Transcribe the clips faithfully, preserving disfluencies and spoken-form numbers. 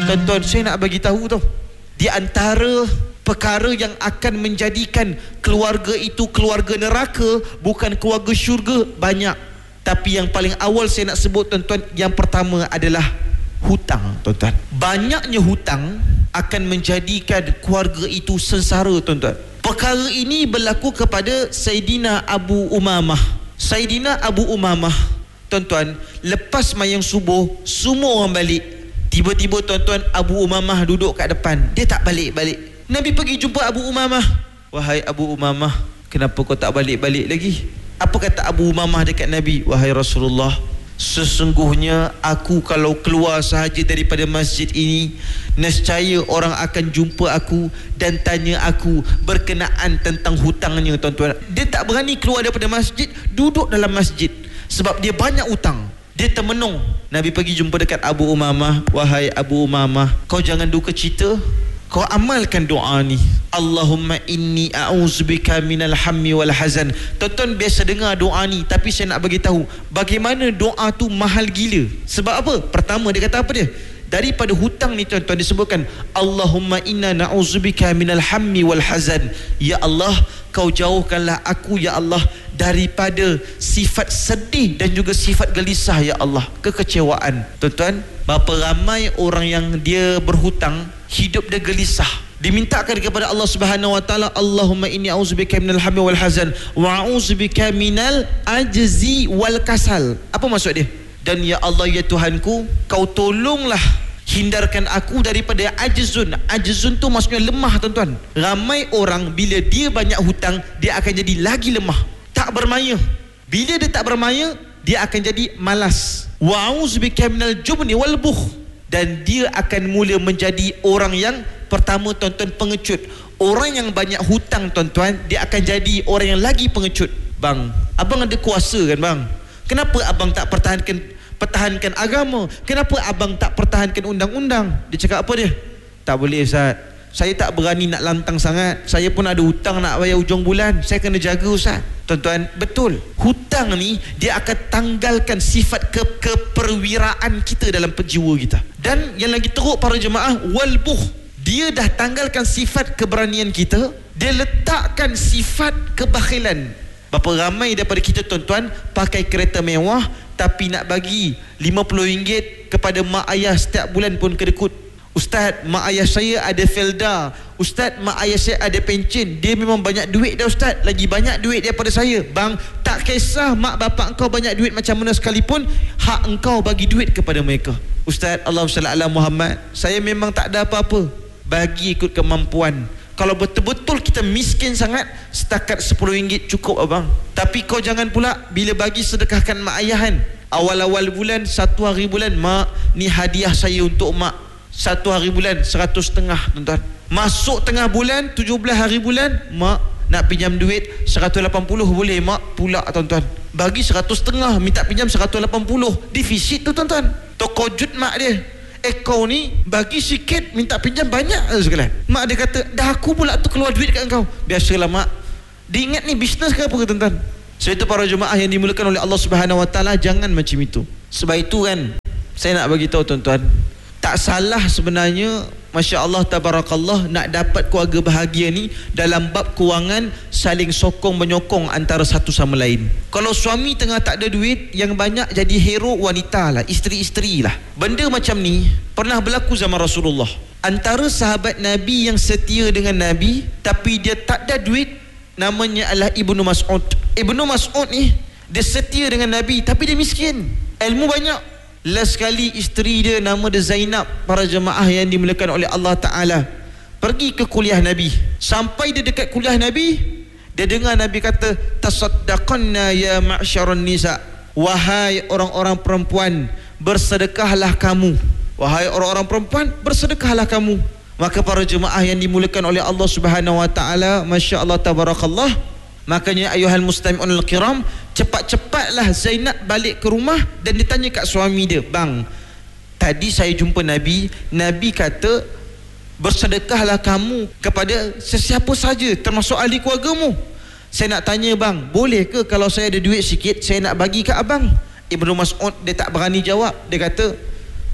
Tuan-tuan, saya nak bagi tahu tau, di antara perkara yang akan menjadikan keluarga itu keluarga neraka, bukan keluarga syurga, banyak. Tapi yang paling awal saya nak sebut tuan-tuan, yang pertama adalah hutang. Tuan-tuan, banyaknya hutang akan menjadikan keluarga itu sengsara. Tuan-tuan, perkara ini berlaku kepada Saidina Abu Umamah. Saidina Abu Umamah, tuan-tuan, lepas mayang subuh, semua orang balik. Tiba-tiba tuan-tuan, Abu Umamah duduk kat depan, dia tak balik-balik. Nabi pergi jumpa Abu Umamah. Wahai Abu Umamah, kenapa kau tak balik-balik lagi? Apa kata Abu Umamah dekat Nabi? Wahai Rasulullah, sesungguhnya aku kalau keluar sahaja daripada masjid ini, nescaya orang akan jumpa aku dan tanya aku berkenaan tentang hutangnya. Tuan-tuan, dia tak berani keluar daripada masjid, duduk dalam masjid sebab dia banyak hutang. Dia termenung. Nabi pergi jumpa dekat Abu Umamah. Wahai Abu Umamah, kau jangan duka cita, kau amalkan doa ni, Allahumma inni a'udzubika minal hammi wal hazan. Tuan-tuan biasa dengar doa ni, tapi saya nak bagi tahu bagaimana doa tu mahal gila. Sebab apa? Pertama, dia kata apa dia? Daripada hutang ni tuan-tuan disebutkan, Allahumma inna na'udzubika minal hammi wal hazan. Ya Allah, kau jauhkanlah aku ya Allah daripada sifat sedih dan juga sifat gelisah ya Allah, kekecewaan. Tuan-tuan, berapa ramai orang yang dia berhutang, hidup dia gelisah. Dimintakan kepada Allah Subhanahu wa taala, Allahumma inni a'udzubika minal hammi wal hazan wa a'udzubika minal ajzi wal kasal. Apa maksud dia? Dan ya Allah ya Tuhanku, kau tolonglah hindarkan aku daripada ajzun. Ajzun tu maksudnya lemah. Tuan-tuan, ramai orang bila dia banyak hutang, dia akan jadi lagi lemah, tak bermaya. Bila dia tak bermaya, dia akan jadi malas. Wa a'udzubika minal jubni wal bukh. Dan dia akan mula menjadi orang yang pertama tuan-tuan, pengecut. Orang yang banyak hutang tuan-tuan, dia akan jadi orang yang lagi pengecut. Bang, abang ada kuasa kan bang? Kenapa abang tak pertahankan pertahankan agama? Kenapa abang tak pertahankan undang-undang? Dia cakap apa dia? Tak boleh Ustaz, saya tak berani nak lantang sangat. Saya pun ada hutang nak bayar hujung bulan, saya kena jaga Ustaz. Tuan-tuan, betul, hutang ni dia akan tanggalkan sifat ke keperwiraan kita dalam jiwa kita. Dan yang lagi teruk para jemaah, walbuh, dia dah tanggalkan sifat keberanian kita, dia letakkan sifat kebakhilan. Berapa ramai daripada kita tuan-tuan pakai kereta mewah, tapi nak bagi lima puluh ringgit kepada mak ayah setiap bulan pun kedekut. Ustaz, mak ayah saya ada Felda. Ustaz, mak ayah saya ada pencen. Dia memang banyak duit dah Ustaz, lagi banyak duit daripada saya. Bang, tak kisah mak bapak engkau banyak duit macam mana sekalipun, hak engkau bagi duit kepada mereka. Ustaz, Allahumma salli ala Muhammad, saya memang tak ada apa-apa, bagi ikut kemampuan. Kalau betul-betul kita miskin sangat, setakat sepuluh ringgit cukup abang. Tapi kau jangan pula bila bagi sedekahkan mak ayah kan, awal-awal bulan, satu hari bulan, mak, ni hadiah saya untuk mak. Satu hari bulan seratus setengah tuan-tuan. Masuk tengah bulan, tujuh belas hari bulan, mak nak pinjam duit seratus lapan puluh, boleh mak? Pula tuan-tuan, bagi seratus setengah, minta pinjam seratus lapan puluh. Defisit tu tuan-tuan. Tokojut mak dia, eh kau ni bagi sikit minta pinjam banyak sekalian. Mak dia kata, dah aku pula tu keluar duit kat kau. Biasalah mak, dia ingat ni bisnes ke apa tuan-tuan. Sebab itu para jemaah yang dimulakan oleh Allah Subhanahu wa taala, jangan macam itu. Sebab itu kan, saya nak bagi tahu tuan-tuan, tak salah sebenarnya, Masya Allah tabarakallah, nak dapat keluarga bahagia ni dalam bab kewangan, saling sokong menyokong antara satu sama lain. Kalau suami tengah tak ada duit, yang banyak jadi hero wanita lah, isteri-isteri lah. Benda macam ni pernah berlaku zaman Rasulullah. Antara sahabat Nabi yang setia dengan Nabi, tapi dia tak ada duit, namanya adalah Ibnu Mas'ud. Ibnu Mas'ud ni, dia setia dengan Nabi, tapi dia miskin, ilmu banyak. Last kali isteri dia nama dia Zainab, para jemaah yang dimuliakan oleh Allah Ta'ala, pergi ke kuliah Nabi. Sampai dia dekat kuliah Nabi, dia dengar Nabi kata, tasaddaqanna ya ma'syaran nisa, wahai orang-orang perempuan, bersedekahlah kamu. Wahai orang-orang perempuan, bersedekahlah kamu. Maka para jemaah yang dimuliakan oleh Allah Subhanahu wa taala, Masya Allah tabarakallah, makanya ayuhal mustami'unal kiram, cepat-cepatlah Zainab balik ke rumah dan dia tanya kat suami dia, bang, tadi saya jumpa Nabi, Nabi kata bersedekahlah kamu kepada sesiapa saja termasuk ahli keluargamu. Saya nak tanya bang, boleh ke kalau saya ada duit sikit, saya nak bagi kat abang? Ibnu Mas'ud dia tak berani jawab. Dia kata,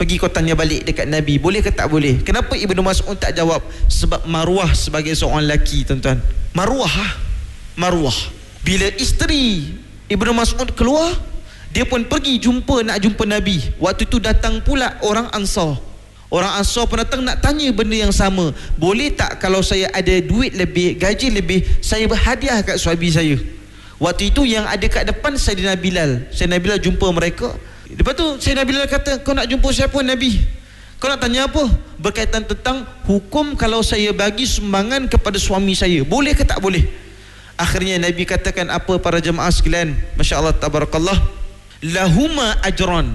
Pergi kau tanya balik dekat Nabi, boleh ke tak boleh? Kenapa Ibnu Mas'ud tak jawab? Sebab maruah sebagai seorang lelaki, tuan-tuan. Maruah, maruah. Bila isteri Ibnu Mas'ud keluar, dia pun pergi jumpa, nak jumpa Nabi. Waktu tu datang pula orang Ansar. Orang Ansar pun datang nak tanya benda yang sama. Boleh tak kalau saya ada duit lebih, gaji lebih, saya berhadiah kat suami saya? Waktu itu yang ada kat depan Sayyidina Bilal. Sayyidina Bilal jumpa mereka. Lepas tu Sayyidina Bilal kata, kau nak jumpa siapa Nabi? Kau nak tanya apa? Berkaitan tentang hukum kalau saya bagi sumbangan kepada suami saya, boleh ke tak boleh? Akhirnya Nabi katakan apa para jemaah sekalian? Masya Allah, tabarakallah. Lahuma ajran.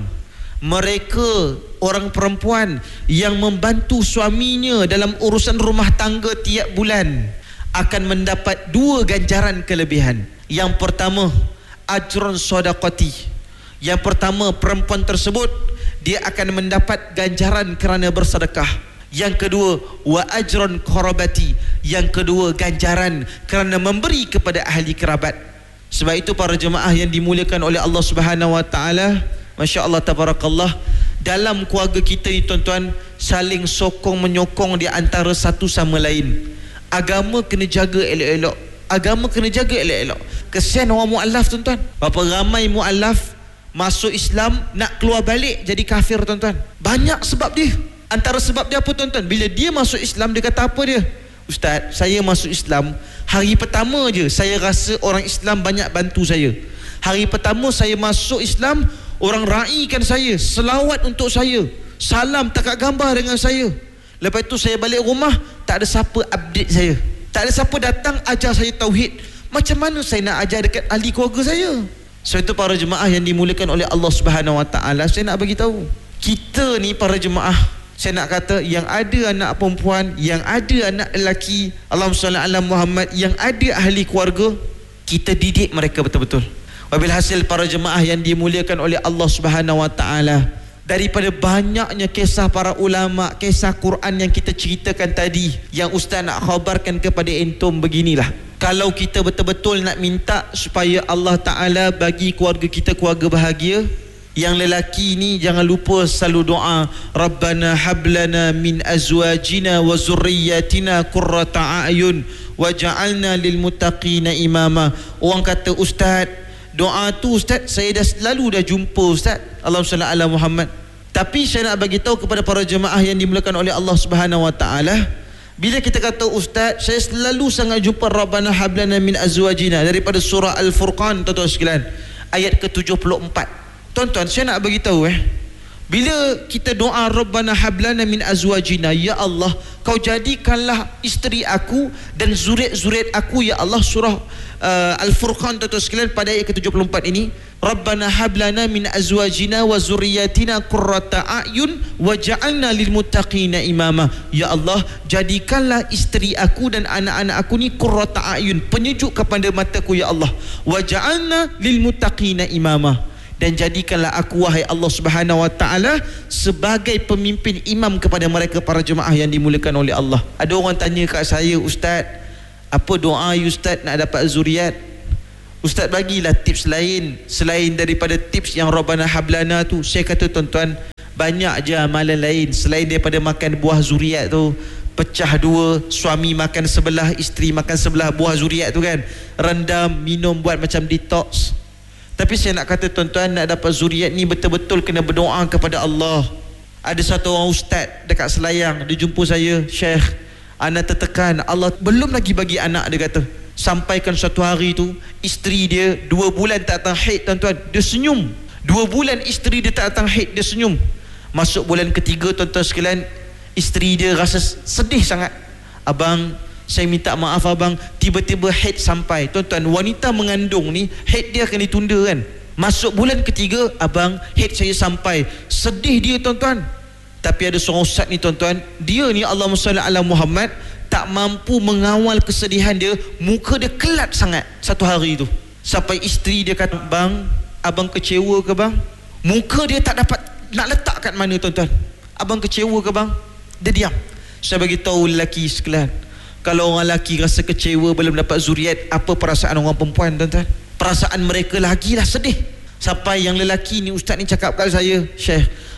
Mereka orang perempuan yang membantu suaminya dalam urusan rumah tangga tiap bulan akan mendapat dua ganjaran kelebihan. Yang pertama, ajrun sadaqati. Yang pertama, perempuan tersebut dia akan mendapat ganjaran kerana bersedekah. Yang kedua, wa ajrun qarabati. Yang kedua, ganjaran kerana memberi kepada ahli kerabat. Sebab itu para jemaah yang dimuliakan oleh Allah Subhanahu wa taala, masya-Allah tabarakallah, dalam keluarga kita ni tuan-tuan, saling sokong menyokong di antara satu sama lain. Agama kena jaga elok-elok. Agama kena jaga elok-elok. Kesian orang mualaf tuan-tuan. Berapa ramai mualaf masuk Islam nak keluar balik jadi kafir tuan-tuan. Banyak sebab dia. Antara sebab dia apa tuan-tuan? Bila dia masuk Islam, dia kata apa dia? Ustaz, saya masuk Islam, hari pertama je saya rasa orang Islam banyak bantu saya. Hari pertama saya masuk Islam, orang raikan saya, selawat untuk saya, salam takat gambar dengan saya. Lepas tu saya balik rumah, tak ada siapa update saya, tak ada siapa datang ajar saya tauhid. Macam mana saya nak ajar dekat ahli keluarga saya? Sebab itu para jemaah yang dimuliakan oleh Allah Subhanahu wa taala, saya nak bagi tahu, kita ni para jemaah, saya nak kata yang ada anak perempuan, yang ada anak lelaki, Allahumma salli ala Muhammad, yang ada ahli keluarga, kita didik mereka betul-betul. Wabil hasil para jemaah yang dimuliakan oleh Allah Subhanahu wa taala, daripada banyaknya kisah para ulama, kisah Quran yang kita ceritakan tadi, yang ustaz nak khabarkan kepada entum beginilah. Kalau kita betul-betul nak minta supaya Allah Ta'ala bagi keluarga kita keluarga bahagia, yang lelaki ni jangan lupa selalu doa, Rabbana hablana min azwajina wa zurriyatina qurrata a'yun waja'alna lil muttaqina imama. Orang kata, ustaz, doa tu ustaz saya dah selalu dah jumpa ustaz, Allahumma salli ala Muhammad. Tapi saya nak bagi tahu kepada para jemaah yang dimuliakan oleh Allah Subhanahu wa taala, bila kita kata ustaz, saya selalu sangat jumpa Rabbana hablana min azwajina, daripada surah Al-Furqan tuan-tuan sekalian, ayat ke tujuh puluh empat. Tuan-tuan, saya nak bagi tahu eh, bila kita doa Rabbana hablana min azwajina, ya Allah, kau jadikanlah isteri aku dan zuriat-zuriat aku ya Allah, surah uh, Al-Furqan tuan-tuan sekalian pada ayat ke tujuh puluh empat ini, Rabbana hablana min azwajina wa zurriyatina qurrata a'yun waja'alna lil muttaqina imama. Ya Allah, jadikanlah isteri aku dan anak-anak aku ni qurrata a'yun, penyejuk kepada mataku ya Allah, waja'alna lil muttaqina imama, dan jadikanlah aku wahai Allah Subhanahu wa taala sebagai pemimpin imam kepada mereka para jemaah yang dimuliakan oleh Allah. Ada orang tanya kat saya, ustaz, apa doa ustaz nak dapat zuriat? Ustaz bagilah tips lain selain daripada tips yang Rabbana hablana tu. Saya kata tuan-tuan, banyak je amalan lain selain daripada makan buah zuriat tu. Pecah dua, suami makan sebelah, isteri makan sebelah buah zuriat tu kan, rendam, minum, buat macam detox. Tapi saya nak kata tuan-tuan, nak dapat zuriat ni betul-betul kena berdoa kepada Allah. Ada satu orang ustaz dekat Selayang, dia jumpa saya, Syekh, ana tertekan, Allah belum lagi bagi anak, dia kata. Sampaikan satu hari tu, isteri dia dua bulan tak datang haid tuan-tuan, dia senyum. Dua bulan isteri dia tak datang haid, dia senyum. Masuk bulan ketiga tuan-tuan sekalian, isteri dia rasa sedih sangat. Abang, saya minta maaf abang, tiba-tiba haid sampai. Tuan-tuan, wanita mengandung ni haid dia akan ditunda kan. Masuk bulan ketiga, abang, haid saya sampai. Sedih dia tuan-tuan. Tapi ada seorang ustaz ni tuan-tuan, dia ni Allahumma salli ala Muhammad, tak mampu mengawal kesedihan dia, muka dia kelat sangat satu hari tu, sampai isteri dia kata, bang, abang kecewa ke bang? Muka dia tak dapat nak letak kat mana tuan-tuan. Abang kecewa ke bang? Dia diam. Saya bagi tahu lelaki sekalian, kalau orang lelaki rasa kecewa belum dapat zuriat, apa perasaan orang perempuan tuan-tuan? Perasaan mereka lagi lah sedih. Sampai yang lelaki ni, ustaz ni cakap kat saya, Syekh,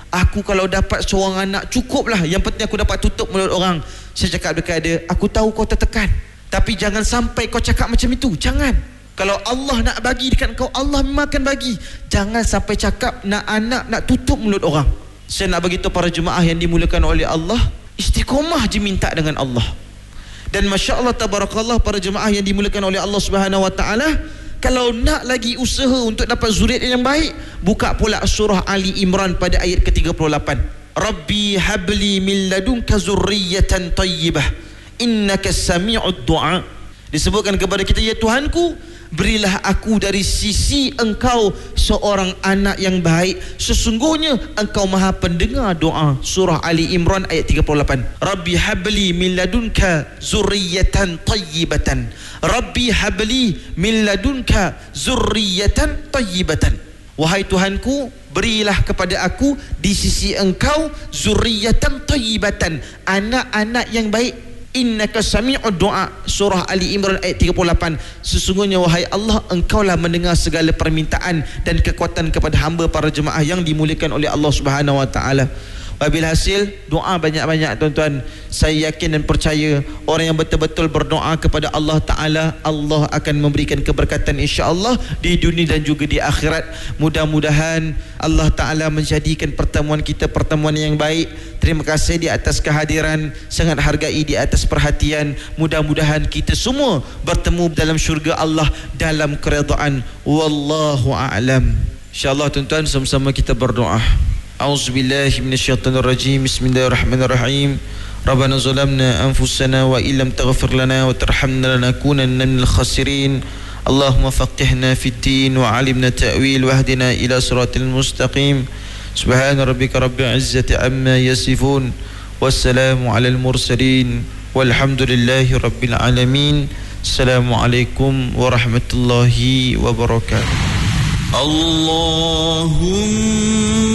Aku kalau dapat seorang anak cukup lah, yang penting aku dapat tutup mulut orang. Saya cakap dekat dia, aku tahu kau tertekan, tapi jangan sampai kau cakap macam itu. Jangan. Kalau Allah nak bagi dekat kau, Allah memang akan bagi. Jangan sampai cakap nak anak, nak tutup mulut orang. Saya nak beritahu para jemaah yang dimuliakan oleh Allah, istiqomah je minta dengan Allah. Dan Masya Allah tabarakallah para jemaah yang dimuliakan oleh Allah Subhanahu Wa Taala, kalau nak lagi usaha untuk dapat zuriat yang baik, buka pula surah Ali Imran pada ayat ke tiga puluh lapan. Rabbi habli min ladunka zurriyatan tayyibah innaka sami'ud du'a. Disebutkan kepada kita, ya Tuhanku, berilah aku dari sisi engkau seorang anak yang baik, sesungguhnya engkau maha pendengar doa. Surah Ali Imran ayat tiga puluh lapan. Rabbi habli min ladunka zurriyatan tayyibatan. Rabbi habli min ladunka zurriyatan tayyibatan. Wahai Tuhanku, berilah kepada aku di sisi engkau zurriyatan tayyibatan, anak-anak yang baik. Innaka sami'ud du'a. Surah Ali Imran ayat tiga puluh lapan. Sesungguhnya wahai Allah, engkaulah mendengar segala permintaan dan kekuatan kepada hamba para jemaah yang dimuliakan oleh Allah Subhanahu Wa Taala. Wabil hasil, doa banyak-banyak tuan-tuan. Saya yakin dan percaya orang yang betul-betul berdoa kepada Allah Ta'ala, Allah akan memberikan keberkatan insya-Allah di dunia dan juga di akhirat. Mudah-mudahan Allah Ta'ala menjadikan pertemuan kita pertemuan yang baik. Terima kasih di atas kehadiran, sangat hargai di atas perhatian. Mudah-mudahan kita semua bertemu dalam syurga Allah dalam keredaan. Wallahu a'lam. InsyaAllah tuan-tuan, sama-sama kita berdoa. A'udzubillahi minasyaitonir rajim. Bismillahirrahmanirrahim. Rabbana zalamna anfusana wa illam taghfir lana wa tarhamna lanakunanna minal khasirin. Allahumma faqihna fid din wa 'allimna ta'wil wahdina ila siratal mustaqim. Subhana rabbika rabbil izzati amma yasifun. Wassalamu 'alal mursalin. Walhamdulillahi rabbil alamin. Assalamualaikum warahmatullahi wabarakatuh. Allahumma